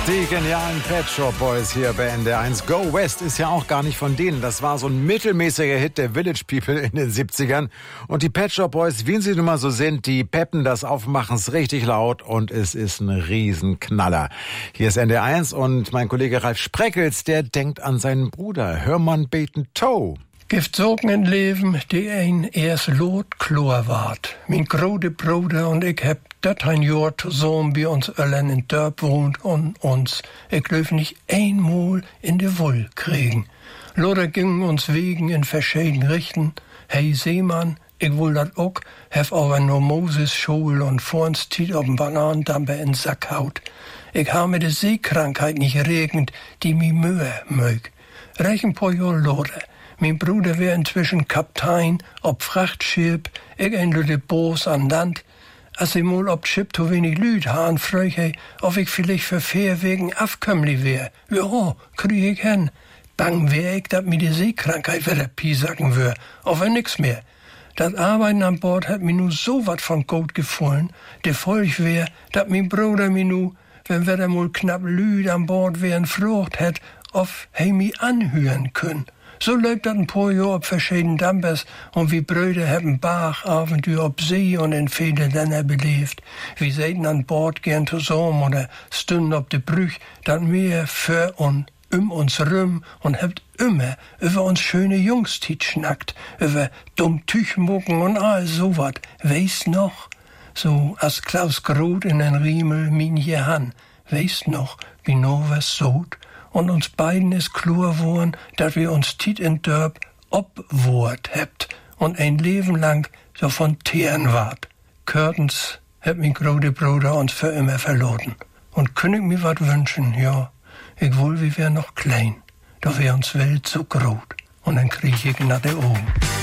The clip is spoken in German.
Die genialen Pet Shop Boys hier bei NDR1. Go West ist ja auch gar nicht von denen. Das war so ein mittelmäßiger Hit der Village People in den 70ern. Und die Pet Shop Boys, wie sie nun mal so sind, die peppen das auf, machen es richtig laut und es ist ein Riesenknaller. Hier ist NDR1 und mein Kollege Ralf Spreckels, der denkt an seinen Bruder Hermann Beten-Tow. Gibt Sorgen in Leben, die ein erst Lot Chlor ward. Mein große Bruder und ich hab dat ein Jahr zusammen bei uns allen in Dörp wohnt und uns. Ich löf nicht einmal in de Woll kriegen. Loder gingen uns Wegen in verschiedenen Richten. Hey Seemann, ich will dat auch, hef aber nur Moses Schul und vor uns tiet ob'n Bananendamper in Sack haut. Ich ha mir de Seekrankheit nicht regend, die mi Mühe mög. Rechen po Jahr Loder. Mein Bruder wär inzwischen Kaptein ob Frachtschiff, ich ein lüde Boos an Land. Als ich mal ob Schiff zu wenig Lüd han, fröch ich, ob ich vielleicht für Fair wegen afkömmli wär. Ja, krieg ich hin. Bang wär ich, dat mir die Seekrankheit wieder piesacken wär, aber nix mehr. Das Arbeiten an Bord hat mir nu so wat von Gut gefallen, de Folg wär, dat mein Bruder mir nu, wenn wir da mal knapp Lüd an Bord wären, frucht hätt, of he mi anhören können. So läuft dat ein paar Jahr ob verschiedenen Dampers und wie Brüder haben Bachabenteuer ob See und in viele Länder belebt. Wir säten an Bord gern zusammen oder stünden ob de Brüch, dat wir für und uns rum und habt immer über uns schöne Jungs schnackt, über dumm Tüchmucken und all so wat. Weißt noch? So als Klaus Groth in den Riemel min hier han. Weißt noch, wie no was sot? Und uns beiden ist klar worden, dass wir uns tit in Dörp obwohrt hebt und ein Leben lang so von Teeren wart. Körtens hat mein großer Bruder uns für immer verloren. Und könnt ich mir wat wünschen, ja, ich wohl, wir wär noch klein, doch wär uns Welt so groß. Und dann krieg ich nach der Augen.